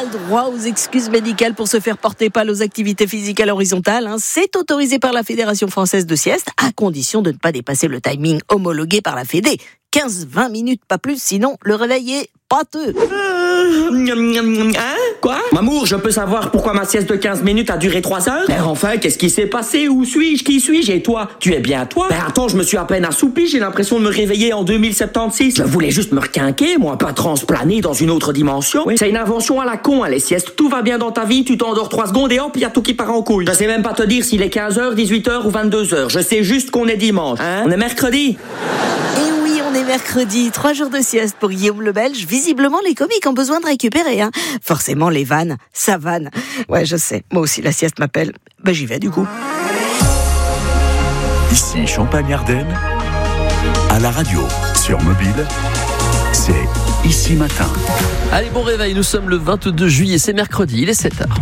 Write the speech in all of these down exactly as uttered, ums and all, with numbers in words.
le droit aux excuses médicales pour se faire porter pâle aux activités physiques à l'horizontale. Hein. C'est autorisé par la Fédération française de sieste, à condition de ne pas dépasser le timing homologué par la Fédé. quinze à vingt minutes, pas plus, sinon le réveil est pâteux. Hein? Quoi? Mamour, je peux savoir pourquoi ma sieste de quinze minutes a duré trois heures? Ben enfin, qu'est-ce qui s'est passé? Où suis-je? Qui suis-je? Et toi? Tu es bien toi? Ben attends, je me suis à peine assoupi, j'ai l'impression de me réveiller en deux mille soixante-seize. Je voulais juste me requinquer, moi, pas transplaner dans une autre dimension. Oui. C'est une invention à la con, hein, les siestes. Tout va bien dans ta vie, tu t'endors trois secondes et hop, y a tout qui part en couille. Je sais même pas te dire s'il est quinze heures, dix-huit heures ou vingt-deux heures. Je sais juste qu'on est dimanche. Hein? On est mercredi. Et oui, on est mercredi, trois jours de sieste pour Guillaume le Belge. Visiblement, les comiques ont besoin de récupérer. Hein. Forcément, les vannes, ça vanne. Ouais, je sais, moi aussi la sieste m'appelle. Ben j'y vais du coup. Ici Champagne-Ardenne, à la radio, sur mobile, c'est Ici Matin. Allez, bon réveil, nous sommes le vingt-deux juillet, c'est mercredi, il est sept heures.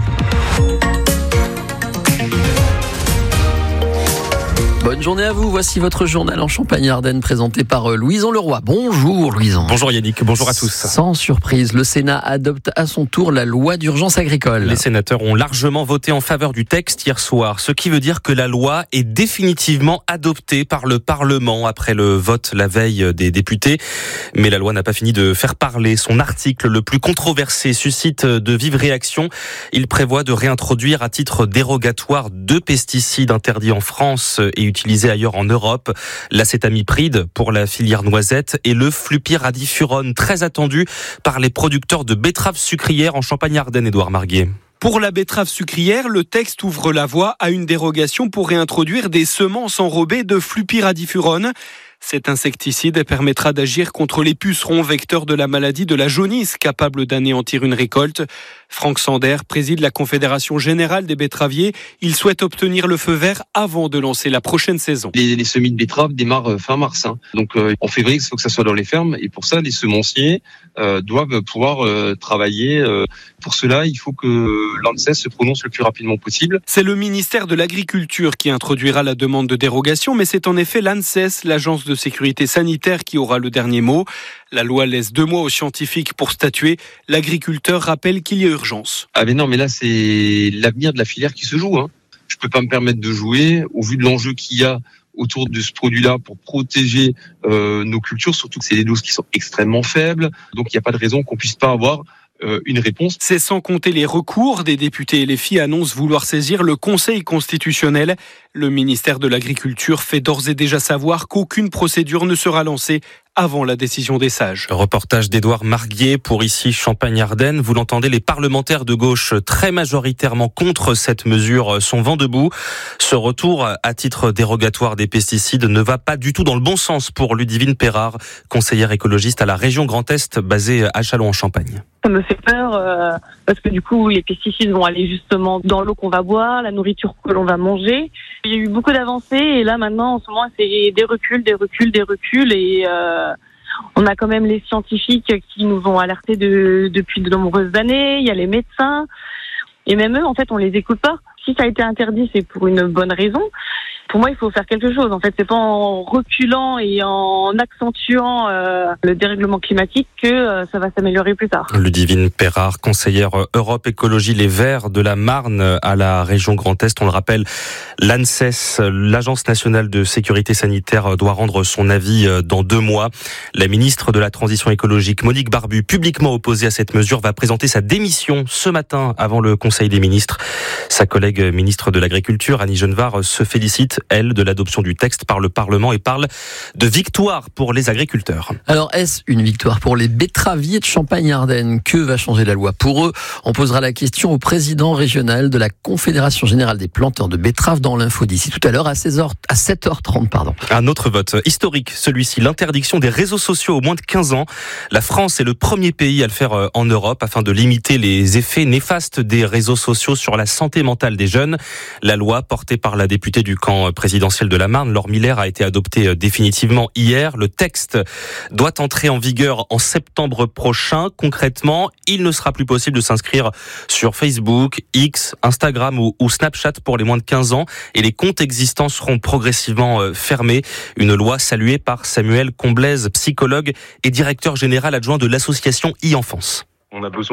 Bonne journée à vous, voici votre journal en Champagne-Ardenne présenté par Louison Leroy. Bonjour Louison. Bonjour Yannick, bonjour à tous. Sans surprise, le Sénat adopte à son tour la loi d'urgence agricole. Les sénateurs ont largement voté en faveur du texte hier soir, ce qui veut dire que la loi est définitivement adoptée par le Parlement après le vote la veille des députés. Mais la loi n'a pas fini de faire parler. Son article le plus controversé suscite de vives réactions. Il prévoit de réintroduire à titre dérogatoire deux pesticides interdits en France et utilisé ailleurs en Europe, l'acétamipride pour la filière noisette et le flupyradifurone, très attendu par les producteurs de betteraves sucrières en Champagne-Ardenne, Édouard Marguet. Pour la betterave sucrière, le texte ouvre la voie à une dérogation pour réintroduire des semences enrobées de flupyradifurone. Cet insecticide permettra d'agir contre les pucerons vecteurs de la maladie de la jaunisse, capable d'anéantir une récolte. Franck Sander préside la Confédération Générale des Betteraviers. Il souhaite obtenir le feu vert avant de lancer la prochaine saison. Les, les semis de betteraves démarrent fin mars. Hein. Donc euh, en février, il faut que ça soit dans les fermes. Et pour ça, les semenciers euh, doivent pouvoir euh, travailler. Euh, pour cela, il faut que l'ANSES se prononce le plus rapidement possible. C'est le ministère de l'Agriculture qui introduira la demande de dérogation, mais c'est en effet l'ANSES, l'agence de sécurité sanitaire, qui aura le dernier mot. La loi laisse deux mois aux scientifiques pour statuer. L'agriculteur rappelle qu'il y a urgence. Ah mais non, mais là c'est l'avenir de la filière qui se joue. Hein. Je peux pas me permettre de jouer au vu de l'enjeu qu'il y a autour de ce produit-là pour protéger euh, nos cultures, surtout que c'est des doses qui sont extrêmement faibles. Donc il n'y a pas de raison qu'on puisse pas avoir Euh, une réponse. C'est sans compter les recours. Des députés et les filles annoncent vouloir saisir le Conseil constitutionnel. Le ministère de l'Agriculture fait d'ores et déjà savoir qu'aucune procédure ne sera lancée avant la décision des sages. Reportage d'Édouard Marguet pour ici Champagne-Ardenne. Vous l'entendez, les parlementaires de gauche très majoritairement contre cette mesure sont vent debout. Ce retour à titre dérogatoire des pesticides ne va pas du tout dans le bon sens pour Ludivine Perrard, conseillère écologiste à la région Grand Est basée à Châlons en Champagne. Ça me fait peur euh, parce que du coup les pesticides vont aller justement dans l'eau qu'on va boire, la nourriture que l'on va manger. Il y a eu beaucoup d'avancées et là maintenant en ce moment c'est des reculs, des reculs, des reculs et euh, on a quand même les scientifiques qui nous ont alertés de, depuis de nombreuses années. Il y a les médecins et même eux en fait on les écoute pas. Si ça a été interdit c'est pour une bonne raison. Pour moi, il faut faire quelque chose. En fait, c'est pas en reculant et en accentuant euh, le dérèglement climatique que euh, ça va s'améliorer plus tard. Ludivine Perrard, conseillère Europe Écologie Les Verts de la Marne à la région Grand Est. On le rappelle, l'ANSES, l'Agence nationale de sécurité sanitaire, doit rendre son avis dans deux mois. La ministre de la Transition écologique, Monique Barbu, publiquement opposée à cette mesure, va présenter sa démission ce matin avant le Conseil des ministres. Sa collègue ministre de l'Agriculture, Annie Genevard, se félicite, elle, de l'adoption du texte par le Parlement et parle de victoire pour les agriculteurs. Alors, est-ce une victoire pour les betteraviers de Champagne-Ardenne? Que va changer la loi pour eux? On posera la question au président régional de la Confédération Générale des Planteurs de Betteraves dans l'info d'ici tout à l'heure à seize heures, à sept heures trente, pardon. Un autre vote historique, celui-ci, l'interdiction des réseaux sociaux aux moins de quinze ans. La France est le premier pays à le faire en Europe afin de limiter les effets néfastes des réseaux sociaux sur la santé mentale des jeunes. La loi portée par la députée du camp présidentielle de la Marne, Laure Miller, a été adoptée définitivement hier. Le texte doit entrer en vigueur en septembre prochain. Concrètement, il ne sera plus possible de s'inscrire sur Facebook, X, Instagram ou, ou Snapchat pour les moins de quinze ans et les comptes existants seront progressivement fermés. Une loi saluée par Samuel Comblaise, psychologue et directeur général adjoint de l'association e-Enfance. On a besoin